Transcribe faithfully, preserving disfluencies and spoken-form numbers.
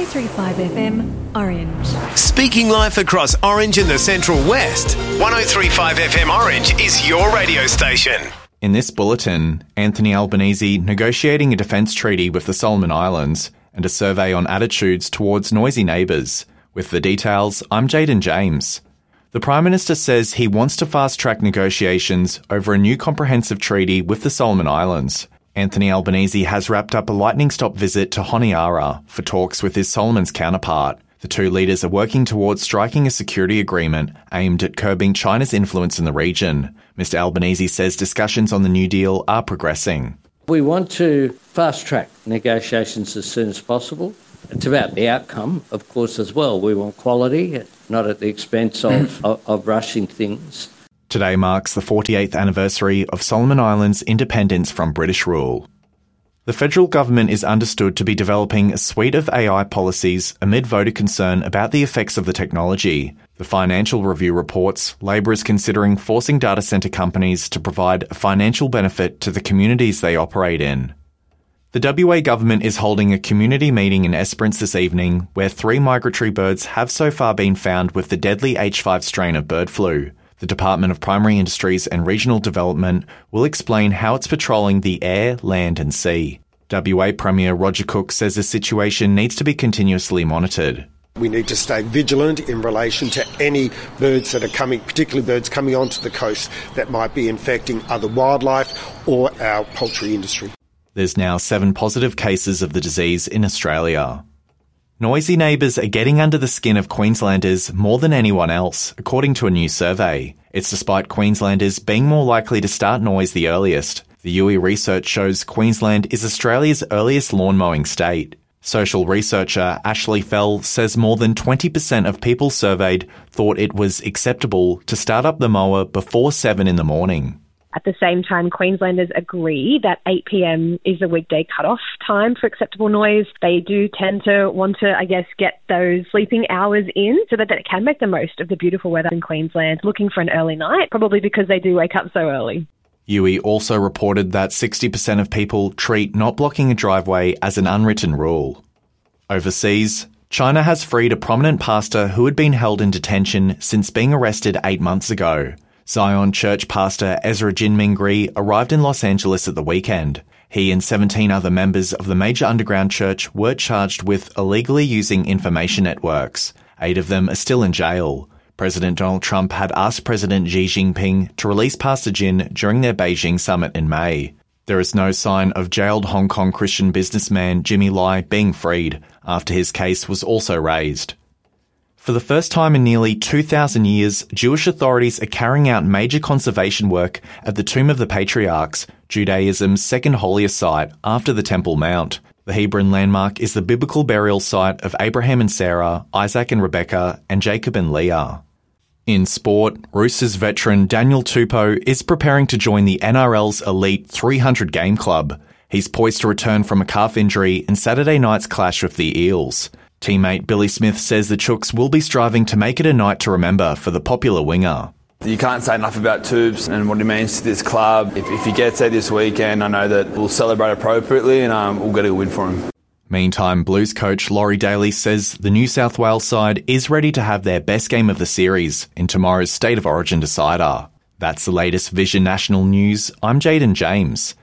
three five F M, Orange. Speaking life across Orange and the Central West, one oh three point five F M Orange is your radio station. In this bulletin, Anthony Albanese negotiating a defence treaty with the Solomon Islands and a survey on attitudes towards noisy neighbours. With the details, I'm Jaden James. The Prime Minister says he wants to fast-track negotiations over a new comprehensive treaty with the Solomon Islands. Anthony Albanese has wrapped up a lightning-stop visit to Honiara for talks with his Solomon's counterpart. The two leaders are working towards striking a security agreement aimed at curbing China's influence in the region. Mister Albanese says discussions on the new deal are progressing. We want to fast-track negotiations as soon as possible. It's about the outcome, of course, as well. We want quality, not at the expense of, of, of rushing things. Today marks the forty-eighth anniversary of Solomon Islands' independence from British rule. The federal government is understood to be developing a suite of A I policies amid voter concern about the effects of the technology. The Financial Review reports Labor is considering forcing data centre companies to provide a financial benefit to the communities they operate in. The W A government is holding a community meeting in Esperance this evening where three migratory birds have so far been found with the deadly H five strain of bird flu. The Department of Primary Industries and Regional Development will explain how it's patrolling the air, land and sea. W A Premier Roger Cook says the situation needs to be continuously monitored. We need to stay vigilant in relation to any birds that are coming, particularly birds coming onto the coast that might be infecting other wildlife or our poultry industry. There's now seven positive cases of the disease in Australia. Noisy neighbours are getting under the skin of Queenslanders more than anyone else, according to a new survey. It's despite Queenslanders being more likely to start noise the earliest. The U I research shows Queensland is Australia's earliest lawn mowing state. Social researcher Ashley Fell says more than twenty percent of people surveyed thought it was acceptable to start up the mower before seven in the morning. At the same time, Queenslanders agree that eight p.m. is the weekday cut-off time for acceptable noise. They do tend to want to, I guess, get those sleeping hours in so that they can make the most of the beautiful weather in Queensland, looking for an early night, probably because they do wake up so early. U I also reported that sixty percent of people treat not blocking a driveway as an unwritten rule. Overseas, China has freed a prominent pastor who had been held in detention since being arrested eight months ago. Zion Church pastor Ezra Jin Mingri arrived in Los Angeles at the weekend. He and seventeen other members of the major underground church were charged with illegally using information networks. Eight of them are still in jail. President Donald Trump had asked President Xi Jinping to release Pastor Jin during their Beijing summit in May. There is no sign of jailed Hong Kong Christian businessman Jimmy Lai being freed after his case was also raised. For the first time in nearly two thousand years, Jewish authorities are carrying out major conservation work at the Tomb of the Patriarchs, Judaism's second holiest site after the Temple Mount. The Hebron landmark is the biblical burial site of Abraham and Sarah, Isaac and Rebekah, and Jacob and Leah. In sport, Roosters veteran Daniel Tupou is preparing to join the N R L's elite three hundred game club. He's poised to return from a calf injury in Saturday night's clash with the Eels. Teammate Billy Smith says the Chooks will be striving to make it a night to remember for the popular winger. You can't say enough about Tubes and what he means to this club. If, if he gets there this weekend, I know that we'll celebrate appropriately and um, we'll get a win for him. Meantime, Blues coach Laurie Daly says the New South Wales side is ready to have their best game of the series in tomorrow's State of Origin decider. That's the latest Vision National News. I'm Jaden James.